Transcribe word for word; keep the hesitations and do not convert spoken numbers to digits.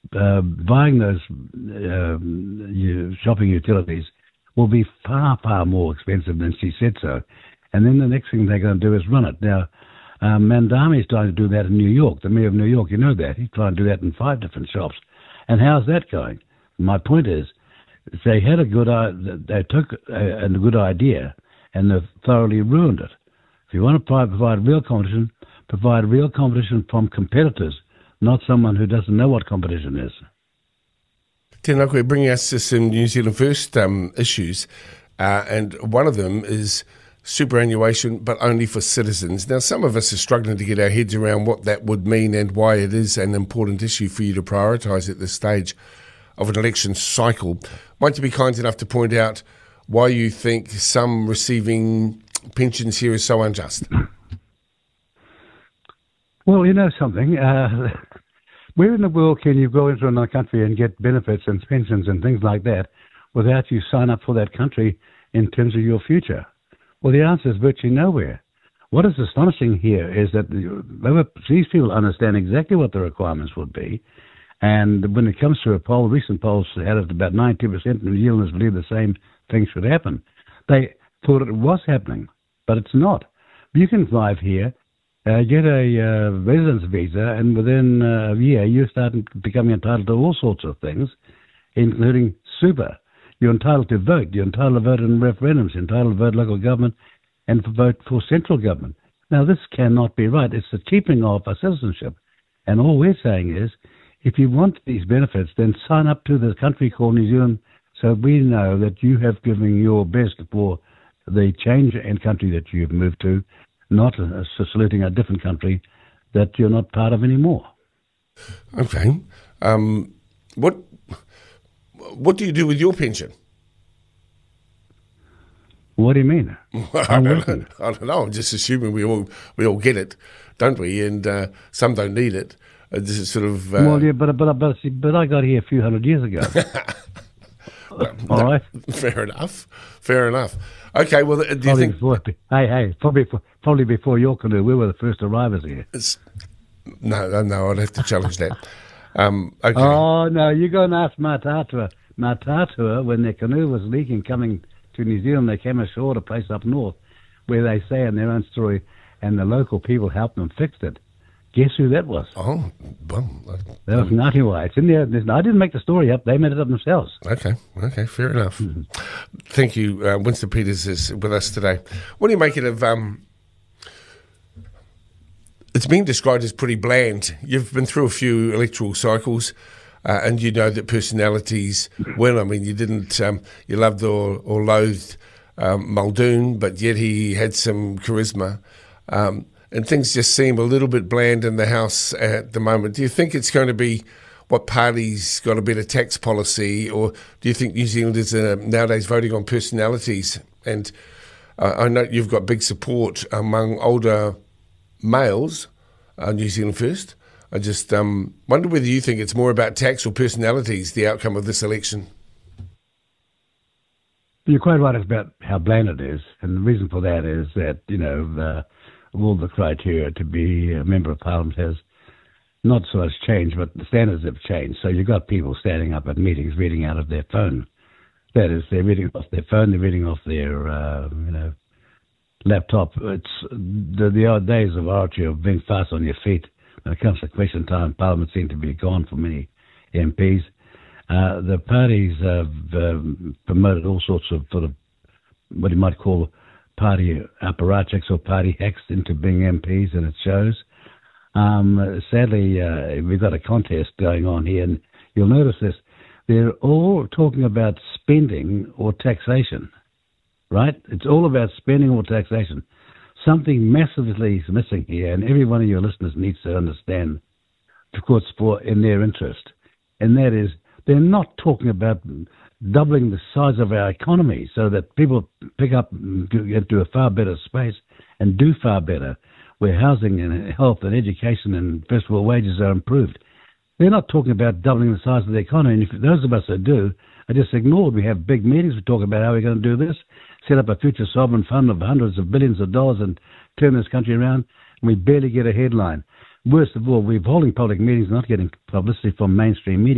uh, buying those uh, you, shopping utilities will be far, far more expensive than she said so. And then the next thing they're going to do is run it. Now, um, Mandami is trying to do that in New York, the mayor of New York, you know that. He's trying to do that in five different shops. And how's that going? My point is, they had a good, uh, they took a, a good idea and they've thoroughly ruined it. If you want to provide real competition, provide real competition from competitors, not someone who doesn't know what competition is. Tēnā koe, bringing us to some New Zealand First um, issues, uh, and one of them is superannuation, but only for citizens. Now, some of us are struggling to get our heads around what that would mean and why it is an important issue for you to prioritise at this stage of an election cycle. Might you be kind enough to point out why you think some receiving pensions here is so unjust? Well, you know something. Uh, where in the world can you go into another country and get benefits and pensions and things like that without you sign up for that country in terms of your future? Well, the answer is virtually nowhere. What is astonishing here is that these people understand exactly what the requirements would be, and when it comes to a poll, recent polls had it about ninety percent of New Zealanders believe the same thing should happen. They thought it was happening, but it's not. You can drive here, uh, get a uh, residence visa, and within uh, a year you start becoming entitled to all sorts of things, including super. You're entitled to vote. You're entitled to vote in referendums. You're entitled to vote local government and to vote for central government. Now, this cannot be right. It's the cheapening of our citizenship. And all we're saying is, if you want these benefits, then sign up to the country called New Zealand so we know that you have given your best for the change in country that you've moved to, not uh, saluting a different country that you're not part of anymore. Okay. Um, what... What do you do with your pension? What do you mean? I, don't know. I don't know. I'm just assuming we all we all get it, don't we? And uh, some don't need it. Uh, this is sort of. Uh, well, yeah, but but but but I got here a few hundred years ago. well, all no, right. Fair enough. Fair enough. Okay. Well, do you probably think? Before, hey, hey, probably before, probably before your canoe, we were the first arrivals here. It's, no, no, no. I'd have to challenge that. Um, okay. Oh, no, you go and ask Matatua. Matatua, when their canoe was leaking coming to New Zealand, they came ashore at a place up north where they say in their own story, and the local people helped them fix it. Guess who that was? Oh, well. That was Ngātiwai. It's in there. I didn't make the story up. They made it up themselves. Okay, okay, fair enough. Mm-hmm. Thank you. Uh, Winston Peters is with us today. What do you make it of... Um, It's been described as pretty bland. You've been through a few electoral cycles, uh, and you know that personalities win. I mean, you didn't, um, you loved or, or loathed um, Muldoon, but yet he had some charisma. Um, and things just seem a little bit bland in the House at the moment. Do you think it's going to be what party's got a better tax policy, or do you think New Zealanders are nowadays voting on personalities? And uh, I know you've got big support among older males, uh, New Zealand First. I just um, wonder whether you think it's more about tax or personalities, the outcome of this election. You're quite right about how bland it is, and the reason for that is that, you know, the, all the criteria to be a member of Parliament has not so much changed, but the standards have changed. So you've got people standing up at meetings reading out of their phone. That is, they're reading off their phone, they're reading off their, uh, you know, laptop. It's the, the old days of oratory of being fast on your feet. When it comes to question time, Parliament seemed to be gone for many M Ps. Uh, the parties have um, promoted all sorts of sort of what you might call party apparatchiks or party hacks into being M Ps, and it shows. Um, sadly, uh, we've got a contest going on here, and you'll notice this. They're all talking about spending or taxation. Right? It's all about spending or taxation. Something massively is missing here, and every one of your listeners needs to understand, of course, for in their interest. And that is, they're not talking about doubling the size of our economy so that people pick up and get to a far better space and do far better, where housing and health and education and first of all wages are improved. They're not talking about doubling the size of the economy. And if those of us that do are just ignored, we have big meetings, we talk about how we're going to do this, set up a future sovereign fund of hundreds of billions of dollars and turn this country around, and we barely get a headline. Worst of all, we're holding public meetings, not getting publicity from mainstream media.